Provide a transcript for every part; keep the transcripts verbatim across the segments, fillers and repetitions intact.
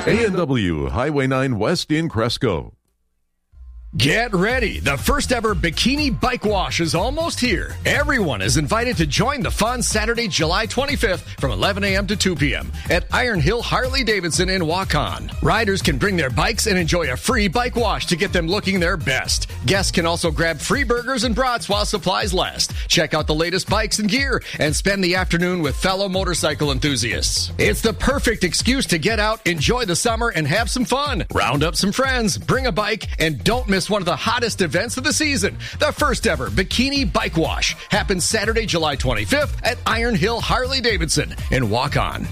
A and W Highway nine West in Cresco. Get ready. The first ever Bikini Bike Wash is almost here. Everyone is invited to join the fun Saturday, July twenty-fifth from eleven a.m. to two p.m. at Iron Hill Harley-Davidson in Waukon. Riders can bring their bikes and enjoy a free bike wash to get them looking their best. Guests can also grab free burgers and brats while supplies last. Check out the latest bikes and gear and spend the afternoon with fellow motorcycle enthusiasts. It's the perfect excuse to get out, enjoy the summer, and have some fun. Round up some friends, bring a bike, and don't miss one of the hottest events of the season. The first ever Bikini Bike Wash happens Saturday, July twenty-fifth at Iron Hill Harley-Davidson in Waukon.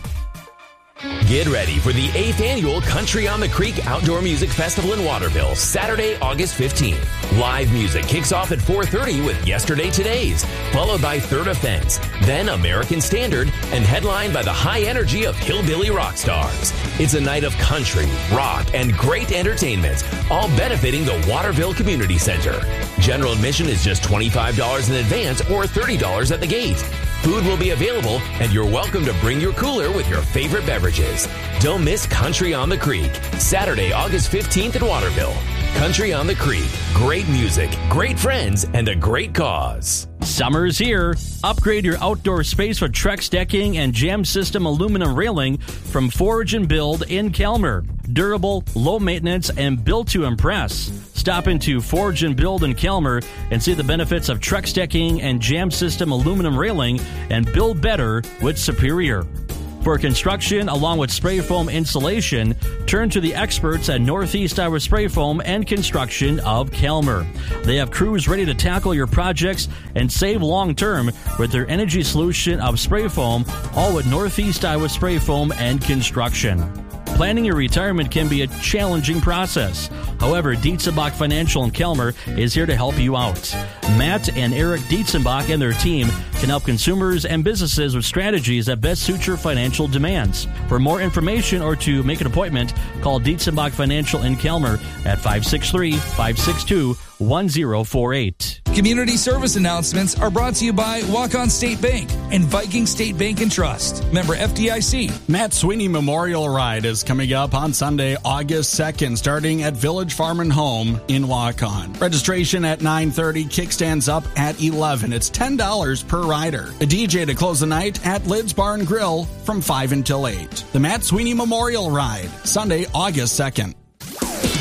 Get ready for the eighth Annual Country on the Creek Outdoor Music Festival in Waterville, Saturday, August fifteenth. Live music kicks off at four thirty with Yesterday Todays, followed by Third Offense, then American Standard, and headlined by the high energy of Hillbilly Rock Stars. It's a night of country, rock, and great entertainment, all benefiting the Waterville Community Center. General admission is just twenty-five dollars in advance or thirty dollars at the gate. Food will be available, and you're welcome to bring your cooler with your favorite beverages. Don't miss Country on the Creek, Saturday, August fifteenth in Waterville. Country on the Creek, great music, great friends, and a great cause. Summer's here. Upgrade your outdoor space with Trex decking and Jam System aluminum railing from Forge and Build in Kelmer. Durable, low maintenance, and built to impress. Stop into Forge and Build in Kelmer and see the benefits of Trex decking and Jam System aluminum railing and build better with Superior. For construction, along with spray foam insulation, turn to the experts at Northeast Iowa Spray Foam and Construction of Kelmer. They have crews ready to tackle your projects and save long-term with their energy solution of spray foam, all with Northeast Iowa Spray Foam and Construction. Planning your retirement can be a challenging process. However, Dietzenbach Financial in Kelmer is here to help you out. Matt and Eric Dietzenbach and their team can help consumers and businesses with strategies that best suit your financial demands. For more information or to make an appointment, call Dietzenbach Financial in Kelmer at five six three, five six two, one zero four eight. Community service announcements are brought to you by Waukon State Bank and Viking State Bank and Trust. Member F D I C. Matt Sweeney Memorial Ride is coming up on Sunday, August second, starting at Village Farm and Home in Waukon. Registration at nine thirty, kickstands up at eleven. It's ten dollars per rider. A D J to close the night at Lid's Bar and Grill from five until eight. The Matt Sweeney Memorial Ride, Sunday, August second.